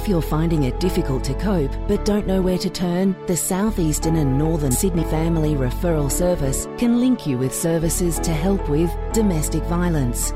If you're finding it difficult to cope but don't know where to turn, the South Eastern and Northern Sydney Family Referral Service can link you with services to help with domestic violence,